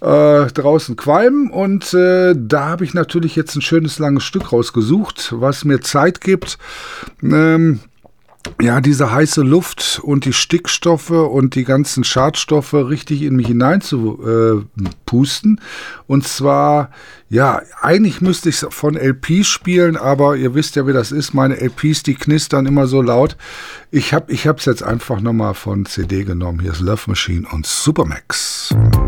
draußen qualmen und da habe ich natürlich jetzt ein schönes langes Stück rausgesucht, was mir Zeit gibt, ja, diese heiße Luft und die Stickstoffe und die ganzen Schadstoffe richtig in mich hinein zu pusten. Und zwar, ja, eigentlich müsste ich es von LPs spielen, aber ihr wisst ja, wie das ist. Meine LPs, die knistern immer so laut. Ich hab's jetzt einfach nochmal von CD genommen. Hier ist Love Machine und Supermax.